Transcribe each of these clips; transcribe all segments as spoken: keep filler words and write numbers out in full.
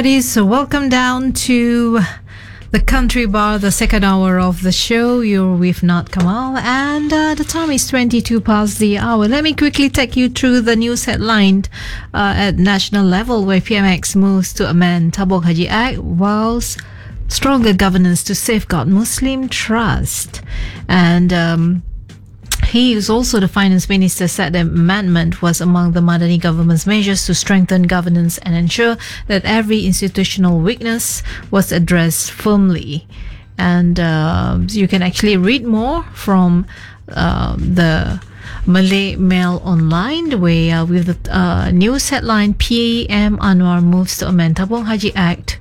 everybody. So welcome down to the Country Bar, the second hour of the show. You're with Nat Kamal, and uh, the time is twenty-two past the hour. Let me quickly take you through the news headline uh, at national level, where P M X moves to amend Tabung Haji Act whilst stronger governance to safeguard Muslim trust. And um, he is also the finance minister, said the amendment was among the Madani government's measures to strengthen governance and ensure that every institutional weakness was addressed firmly. And uh, you can actually read more from uh, the Malay Mail Online, where uh, with the uh, news headline, P M Anwar moves to amend Tabung Haji Act.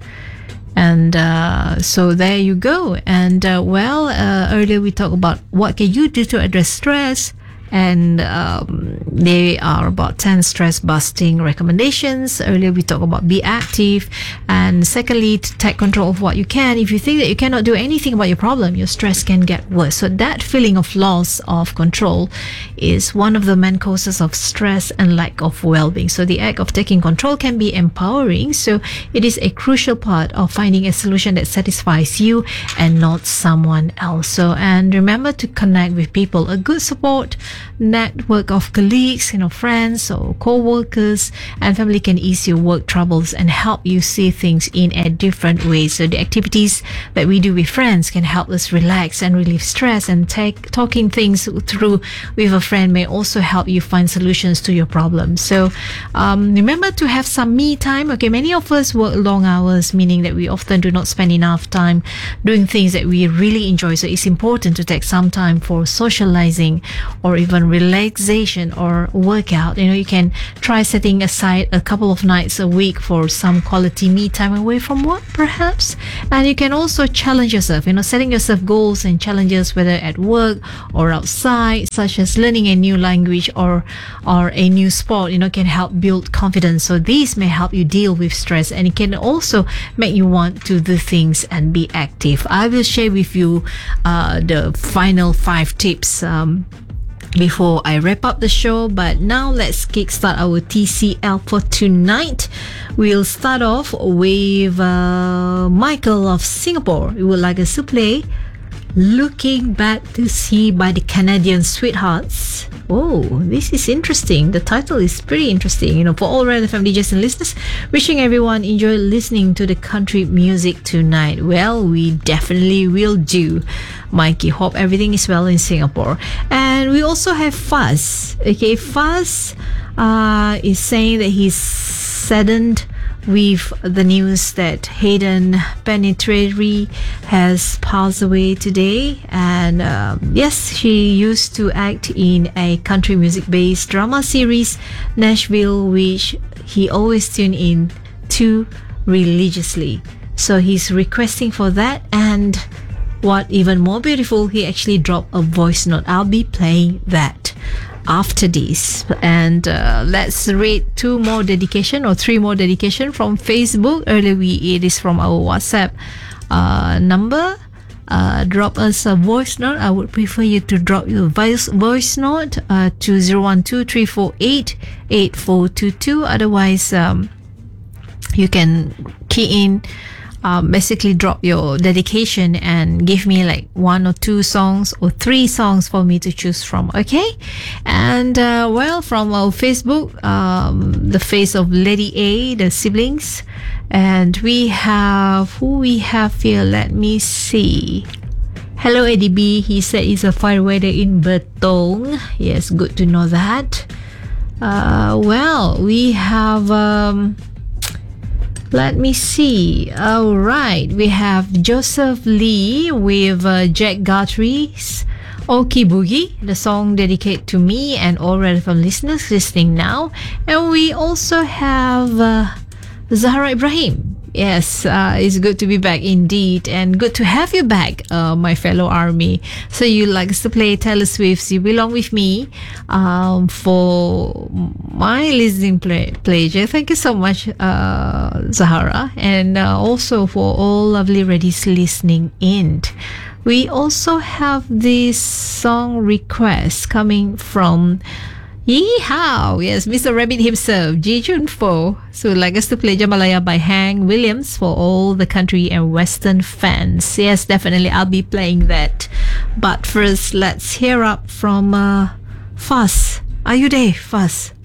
And uh, so there you go. And uh, well, uh, earlier we talked about what can you do to address stress, and um, there are about ten stress busting recommendations. Earlier we talked about be active, and secondly, to take control of what you can. If you think that you cannot do anything about your problem, your stress can get worse. So that feeling of loss of control is one of the main causes of stress and lack of well-being. So the act of taking control can be empowering. So it is a crucial part of finding a solution that satisfies you and not someone else. So, and remember to connect with people. A good support network of colleagues, you know, friends or co-workers and family can ease your work troubles and help you see things in a different way. So the activities that we do with friends can help us relax and relieve stress, and take talking things through with a friend may also help you find solutions to your problems. So um, remember to have some me time. Okay, many of us work long hours, meaning that we often do not spend enough time doing things that we really enjoy. So it's important to take some time for socializing or even relaxation or workout. You know, you can try setting aside a couple of nights a week for some quality me time away from work, perhaps. And you can also challenge yourself, you know, setting yourself goals and challenges, whether at work or outside, such as learning a new language or or a new sport, you know, can help build confidence. So these may help you deal with stress, and it can also make you want to do things and be active. I will share with you uh, the final five tips um, before I wrap up the show. But now let's kickstart our T C L for tonight. We'll start off with uh, Michael of Singapore. He would like us to play Looking Back to Sea by the Canadian Sweethearts. Oh, this is interesting. The title is pretty interesting. You know, for all Red F M D Js and listeners, wishing everyone enjoy listening to the country music tonight. Well, we definitely will do, Mikey. Hope everything is well in Singapore. And we also have Fuzz. Okay, Fuzz uh, is saying that he's saddened with the news that Hayden Panettiere has passed away today. And um, yes, she used to act in a country music based drama series, Nashville, which he always tuned in to religiously. So he's requesting for that, and what even more beautiful, he actually dropped a voice note. I'll be playing that after this. And uh, let's read two more dedication or three more dedication from Facebook. Earlier we it is from our WhatsApp uh, number. Uh, drop us a voice note. I would prefer you to drop your voice voice note uh, to zero one two three four eight eight four two two. Otherwise um, you can key in Um, basically drop your dedication and give me like one or two songs or three songs for me to choose from. Okay. And uh, well, from our Facebook, um, the face of Lady A, the siblings, and we have who we have here. Let me see. Hello Eddie B, he said it's a fire weather in Betong. Yes, good to know that. Uh, well, we have um let me see. All right. We have Joseph Lee with uh, Jack Guthrie's Okie Boogie, the song dedicated to me and all Red F M listeners listening now. And we also have uh, Zahra Ibrahim. Yes, uh, it's good to be back indeed, and good to have you back, uh, my fellow army. So you like us to play Taylor Swift's You Belong With Me um, for my listening ple- pleasure. Thank you so much, uh, Zahara, and uh, also for all lovely reddies listening in. We also have this song request coming from Yeehaw! Yes, Mister Rabbit himself, Ji Jun Fo. So would like us to play Jamalaya by Hank Williams for all the country and western fans. Yes, definitely I'll be playing that. But first, let's hear up from uh, Fuss. Are you there, Fuss?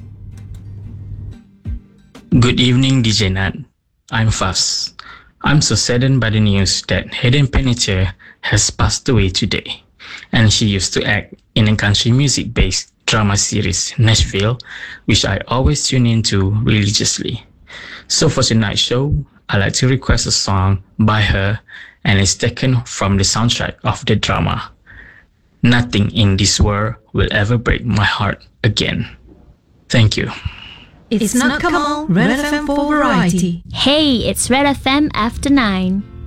Good evening, D J Nat. I'm Fuss. I'm so saddened by the news that Hayden Panettiere has passed away today. And she used to act in a country music-based drama series, Nashville, which I always tune into religiously. So for tonight's show, I'd like to request a song by her, and it's taken from the soundtrack of the drama. Nothing in this world will ever break my heart again. Thank you. It's, it's not Kamal, Red F M for variety. Hey, it's Red F M after nine.